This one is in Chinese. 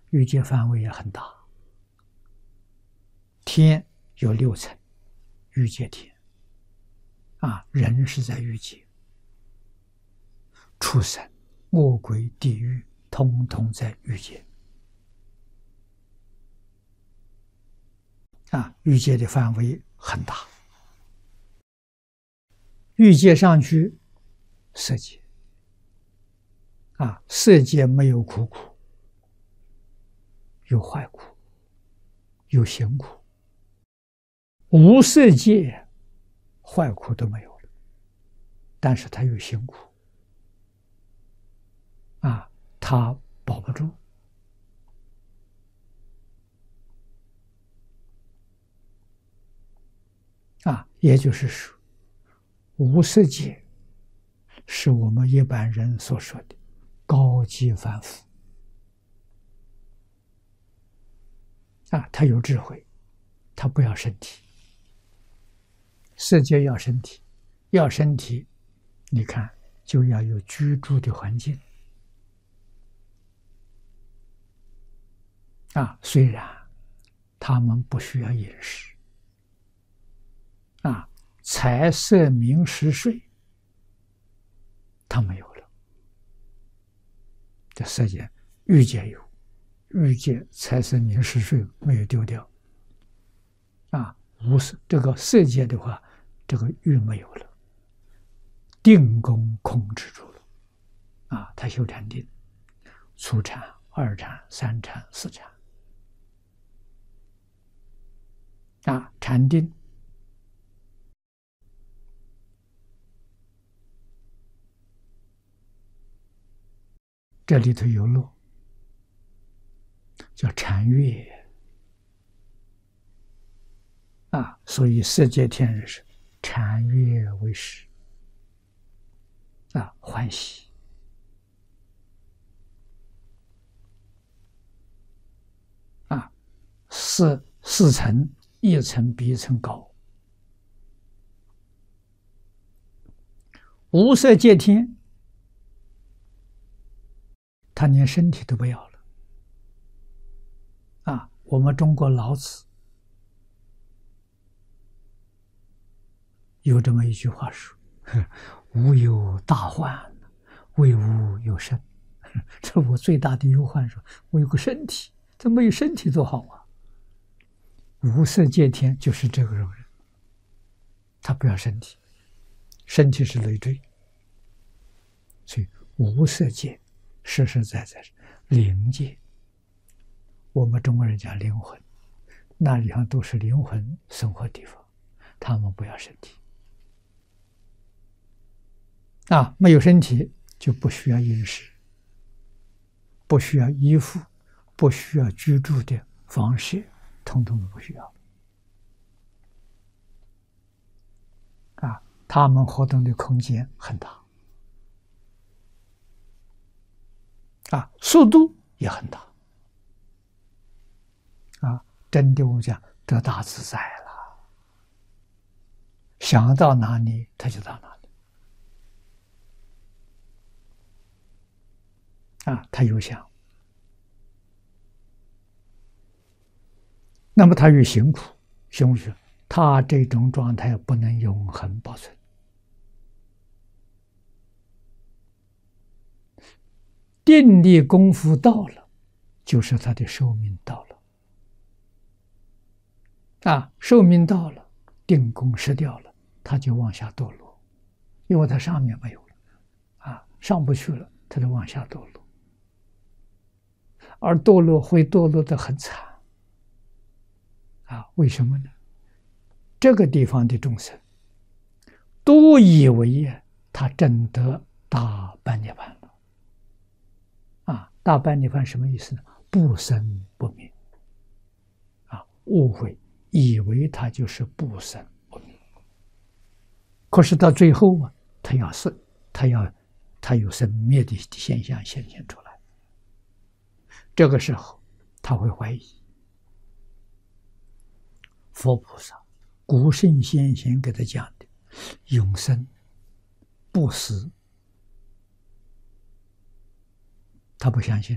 欲界范围也很大，天有6层，欲界天，人是在欲界，畜生、恶鬼、地狱，通通在欲界。欲界的范围很大，欲界上去，色界，色界没有苦苦，有坏苦，有行苦，无色界坏苦都没有了，但是它有行苦，它保不住。也就是说，无色界是我们一般人所说的高级凡夫。他有智慧，他不要身体。色界要身体，要身体，你看就要有居住的环境。虽然他们不需要饮食，财色名食睡，他没有了。这色界、欲界有，欲界财色名食睡没有丢掉。无色这个色界的话，这个欲没有了，定功控制住了。他修禅定，初禅、二禅、三禅、四禅。禅定这里头有落，叫禅悦。所以色界天人是禅悦为食，欢喜。四层，一层比一层高。无色界天，他连身体都不要了。我们中国老子有这么一句话说：“吾有大患，为吾有身。”这我最大的忧患，说我有个身体，这没有身体多好啊！无色界天就是这个人，他不要身体，身体是累赘，所以无色界实实在在是灵界。我们中国人讲灵魂，那里上都是灵魂生活地方，他们不要身体。没有身体就不需要饮食，不需要衣服，不需要居住的房舍，统统都不需要。他们活动的空间很大，速度也很大。真的我们讲得大自在了，想到哪里他就到哪里。他有想，那么他有辛苦，辛苦，他这种状态不能永恒保存。定力功夫到了，就是他的寿命到了。寿命到了，定功失掉了，他就往下堕落，因为他上面没有了，上不去了，他就往下堕落，而堕落会堕落得很惨。为什么呢？这个地方的众生都以为他证得大般涅槃了。大般涅槃什么意思呢？不生不灭。误会，以为他就是不生不灭。可是到最后他有生灭的现象显现出来。这个时候他会怀疑。佛菩萨、古圣先贤给他讲的永生不死，他不相信。